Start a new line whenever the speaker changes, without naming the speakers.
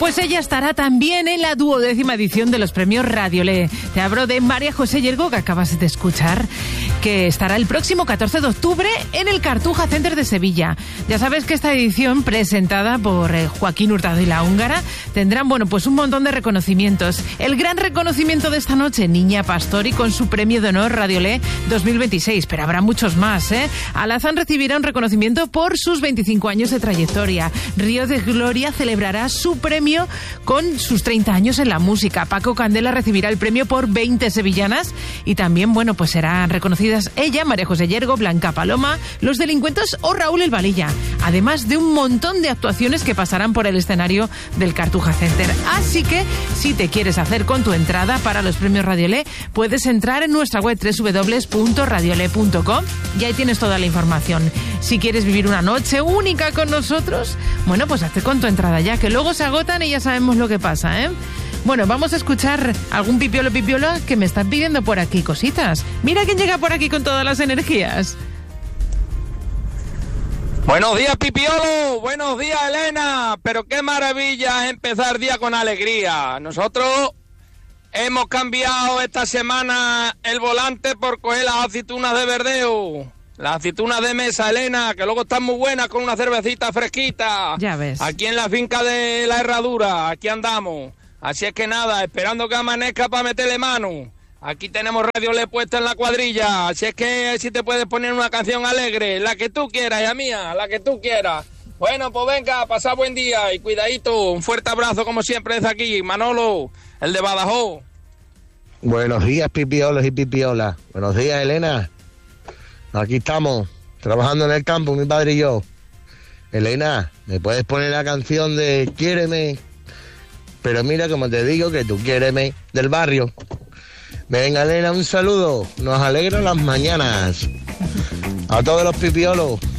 Pues ella estará también en la 12ª edición de los premios Radiolé. Te hablo de María José Yergo, que acabas de escuchar, que estará el próximo 14 de octubre en el Cartuja Center de Sevilla. Ya sabes que esta edición, presentada por Joaquín Hurtado y la Húngara, tendrán, pues un montón de reconocimientos. El gran reconocimiento de esta noche, Niña Pastori, con su premio de honor Radiolé 2026, pero habrá muchos más, ¿eh? Alazán recibirá un reconocimiento por sus 25 años de trayectoria. Río de Gloria celebrará su premio con sus 30 años en la música. Paco Candela recibirá el premio por 20 sevillanas y también, pues serán reconocidas ella, María José Yergo, Blanca Paloma, Los Delincuentes o Raúl El Valilla, además de un montón de actuaciones que pasarán por el escenario del Cartuja Center. Así que, si te quieres hacer con tu entrada para los premios Radiolé, puedes entrar en nuestra web www.radiolé.com y ahí tienes toda la información. Si quieres vivir una noche única con nosotros, pues hazte con tu entrada ya, que luego se agotan y ya sabemos lo que pasa, ¿eh? Bueno, vamos a escuchar algún pipiolo que me están pidiendo por aquí cositas. Mira quién llega por aquí con todas las energías.
Buenos días, Pipiolo. Buenos días, Elena. Pero qué maravilla es empezar el día con alegría. Nosotros hemos cambiado esta semana el volante por coger las aceitunas de verdeo. Las aceitunas de mesa, Elena, que luego están muy buenas con una cervecita fresquita.
Ya ves.
Aquí en la finca de la Herradura, aquí andamos. Así es que nada, esperando que amanezca para meterle mano. Aquí tenemos Radiolé puesta en la cuadrilla. Así es que si te puedes poner una canción alegre, la que tú quieras, hija mía, la que tú quieras. Bueno, pues venga, pasad buen día y cuidadito. Un fuerte abrazo como siempre desde aquí, Manolo, el de Badajoz.
Buenos días, pipiolos y pipiolas. Buenos días, Elena. Aquí estamos, trabajando en el campo, mi padre y yo. Elena, ¿me puedes poner la canción de Quiéreme? Pero mira, como te digo, que tú quiéreme, del barrio. Venga, Elena, un saludo. Nos alegran las mañanas. A todos los pipiolos.